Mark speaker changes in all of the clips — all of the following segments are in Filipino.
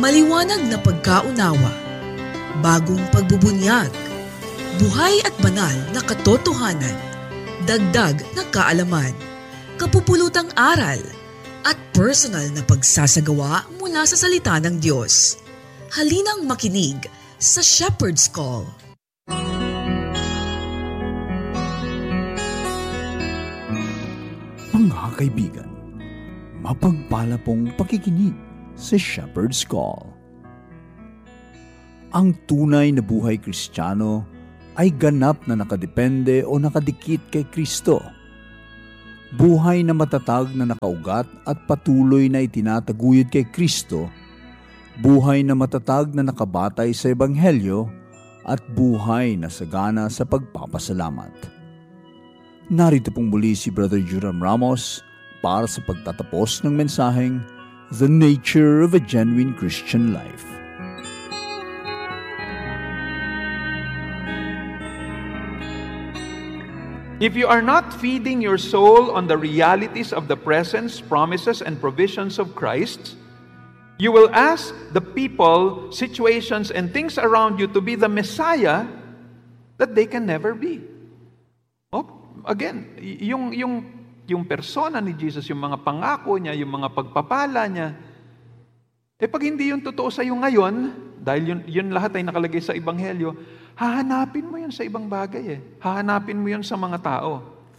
Speaker 1: Maliwanag na pagkaunawa, bagong pagbubunyag, buhay at banal na katotohanan, dagdag na kaalaman, kapupulutang aral, at personal na pagsasagawa mula sa salita ng Diyos. Halinang makinig sa Shepherd's Call.
Speaker 2: Mga kaibigan, mapagpala pong pakikinig sa Shepherd's Call. Ang tunay na buhay Kristiyano ay ganap na nakadepende o nakadikit kay Kristo. Buhay na matatag na nakaugat at patuloy na itinataguyod kay Kristo, buhay na matatag na nakabatay sa Ebanghelyo, at buhay na sagana sa pagpapasalamat. Narito pong muli si Brother Joram Ramos para sa pagtatapos ng mensaheng The Nature of a Genuine Christian Life.
Speaker 3: If you are not feeding your soul on the realities of the presence, promises, and provisions of Christ, you will ask the people, situations, and things around you to be the Messiah that they can never be. Again, yung persona ni Jesus, yung mga pangako niya, yung mga pagpapala niya, pag hindi yun totoo sa iyo ngayon, dahil yun lahat ay nakalagay sa Ebanghelyo, hahanapin mo yun sa ibang bagay. Hahanapin mo yun sa mga tao.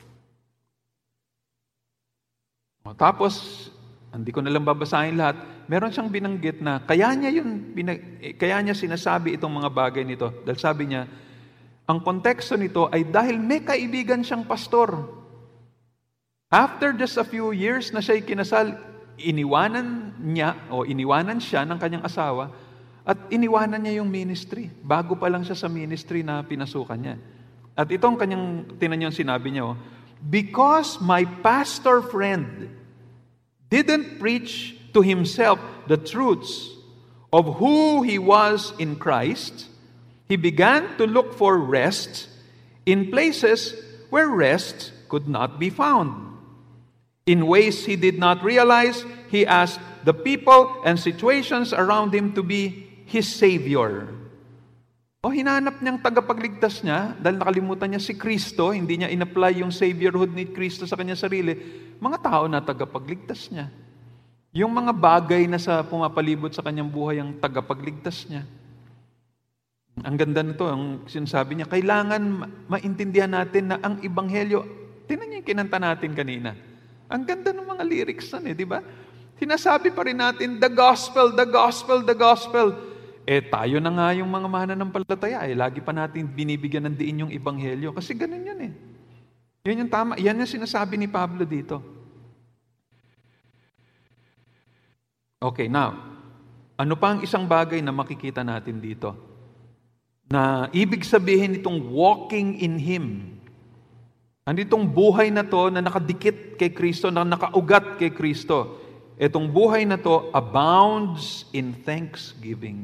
Speaker 3: Tapos, hindi ko nalang babasahin lahat, meron siyang binanggit na kaya niya sinasabi itong mga bagay nito. Dahil sabi niya, ang konteksto nito ay dahil may kaibigan siyang pastor. After just a few years na siya'y kinasal, iniwanan siya ng kanyang asawa at iniwanan niya yung ministry. Bago pa lang siya sa ministry na pinasukan niya. At itong tinan yung sinabi niya, because my pastor friend didn't preach to himself the truths of who he was in Christ, he began to look for rest in places where rest could not be found. In ways he did not realize, he asked the people and situations around him to be his Savior. Hinanap niyang tagapagligtas niya dahil nakalimutan niya si Kristo, hindi niya in-apply yung saviorhood ni Kristo sa kanyang sarili, mga tao na tagapagligtas niya. Yung mga bagay na sa pumapalibot sa kanyang buhay ang tagapagligtas niya. Ang ganda nito, ang sinasabi niya, kailangan maintindihan natin na ang Ebanghelyo, tingnan niyo yung kinanta natin kanina. Ang ganda ng mga lyrics nun di ba? Sinasabi pa rin natin, the gospel, the gospel, the gospel. Tayo na nga yung mga mananampalataya. Lagi pa natin binibigyan ng diin yung Ebanghelyo. Kasi ganun yun Yun yung tama. Yan yung sinasabi ni Pablo dito. Okay, now, ano pa ang isang bagay na makikita natin dito? Na ibig sabihin itong walking in Him. Anditong buhay na to na nakadikit kay Kristo, na nakaugat kay Kristo. Itong buhay na to abounds in thanksgiving.